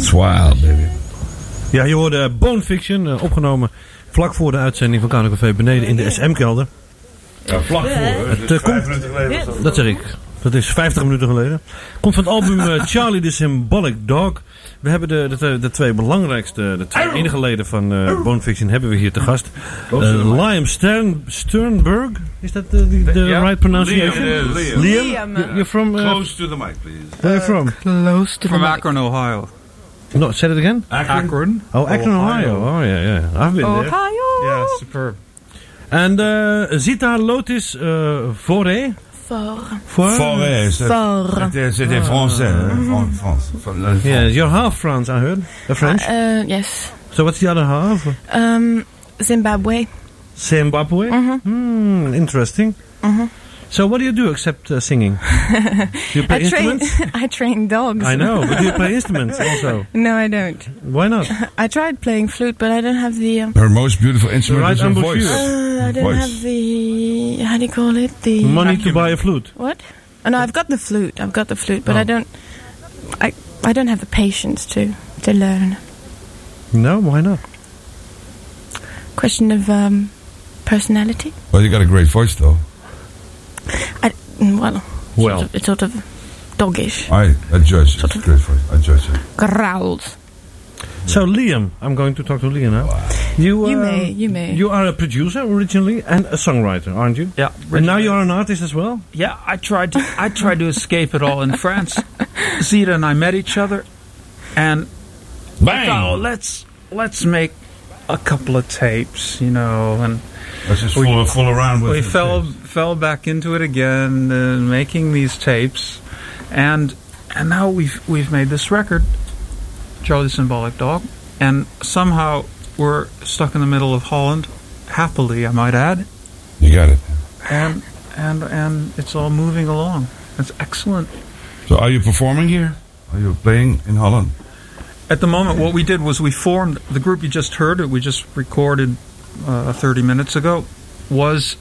It's wild, baby. Ja, je hoorde Bone Fiction, opgenomen vlak voor de uitzending van Kano Café beneden in de SM-kelder. Ja, vlak voor. Het komt, dat zeg ik. Dat is 50 minuten geleden. Komt van het album Charlie the Symbolic Dog. We hebben de twee belangrijkste, de twee enige leden van Bone Fiction hebben we hier te gast. Liam Sternberg. Is dat the right pronunciation? Liam. You're from... Close to the mic, please. Where are you from? Close to From Akron, Ohio. No, say it again. Akron. Oh, Akron, Ohio. Oh, yeah. I've been there. Ohio. Yeah, superb. And Zita Lotis Forêt. Forêt. C'était français. France. Yeah, you're half France, I heard. French? Yes. So what's the other half? Zimbabwe. Zimbabwe? Interesting. So what do you do except singing? Do you play instruments? I train dogs. I know, but do you play instruments also? No, I don't. Why not? I tried playing flute, but I don't have the... Her most beautiful instrument is her voice. I don't have the... How do you call it? The... Money to buy a flute. What? Oh, no, I've got the flute, but I don't... I don't have the patience to learn. No, why not? Question of personality. Well, you got a great voice, though. It's sort of doggish. I judge it. Great voice. I judge it. Growls. So Liam, I'm going to talk to Liam now. You may. You are a producer originally and a songwriter, aren't you? Yeah. And now you are an artist as well? Yeah, I tried to escape it all in France. Zita and I met each other, and bang! Oh, let's make a couple of tapes, and let's just fool around with. We fell back into it again, making these tapes, and now we've made this record, Charlie the Symbolic Dog, and somehow we're stuck in the middle of Holland, happily, I might add. You got it. And it's all moving along. It's excellent. So are you performing here? Are you playing in Holland? At the moment, what we did was we formed the group you just heard. We just recorded 30 minutes ago. Was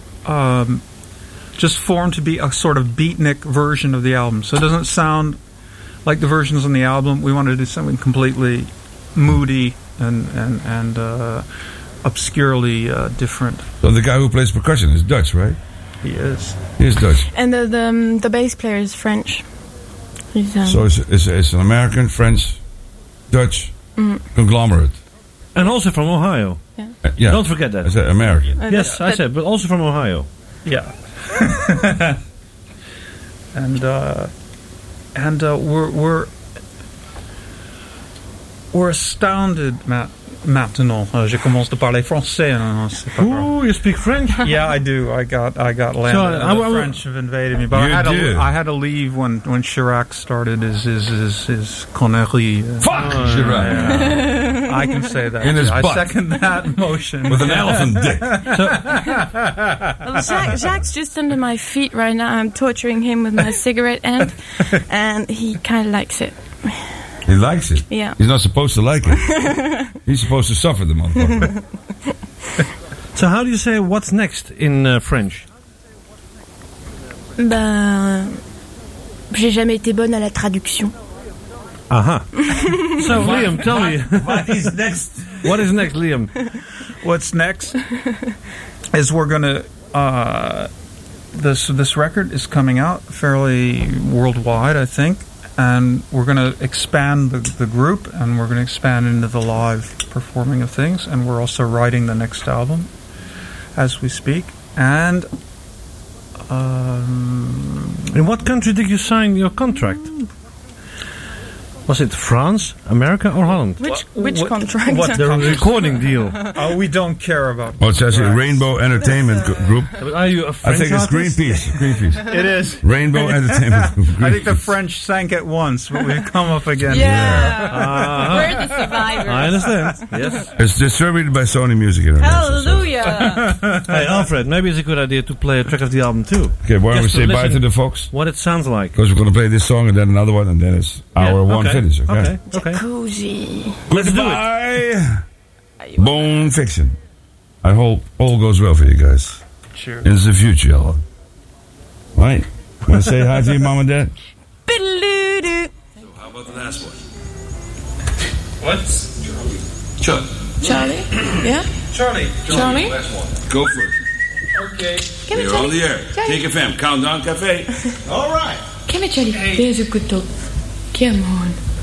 just formed to be a sort of beatnik version of the album. So it doesn't sound like the versions on the album. We wanted to do something completely moody and obscurely different. So the guy who plays percussion is Dutch, right? He is. He is Dutch. And the bass player is French. So it's an American, French, Dutch conglomerate. And also from Ohio. Yeah. Don't forget that. I said American. Yes, I said, but also from Ohio. Yeah. and we're astounded, maintenant. Je commence de parler français. Ooh, you speak French? Yeah, I do. I got landed. The French have invaded me, but I had to leave when Chirac started his connerie. Fuck Chirac. I can say that. In his butt. I second that motion. With an elephant dick. Jacques just under my feet right now. I'm torturing him with my cigarette end, and he kind of likes it. He likes it? Yeah. He's not supposed to like it. He's supposed to suffer, the motherfucker. So how do you say what's next in French? J'ai jamais été bonne à la traduction. Aha. So Liam, tell me. What is next? What is next, Liam? What's next is we're gonna this record is coming out fairly worldwide, I think. And we're going to expand the group, and we're going to expand into the live performing of things. And we're also writing the next album as we speak. And in what country did you sign your contract? Was it France, America, or Holland? Which contract? The recording deal. Oh, we don't care about. Well, it's actually Rainbow Entertainment Group. Are you a French I think it's artist? Greenpeace. It is. Rainbow Entertainment Group. I think the French sank at once, but we've come up again. Yeah. We're the survivors. I understand. Yes. It's distributed by Sony Music International. Hallelujah. Hey, Alfred, maybe it's a good idea to play a track of the album too. Okay, why don't we Just to say bye listen to the folks? What it sounds like. Because we're going to play this song and then another one, and then it's hour one okay. finish. Okay. Cozy. Let's do it. Goodbye. Bone Fiction. I hope all goes well for you guys. Sure. In the future, y'all. Right? Want to say hi to your mom and dad? Biddle-doo-doo. So how about the last one? What? Charlie? Yeah? Charlie. Charlie? Go first. Okay. Come You're here, on the Charlie. air. Take FM. Countdown Cafe. All right. Come here, Charlie. There's a good dog. Come on.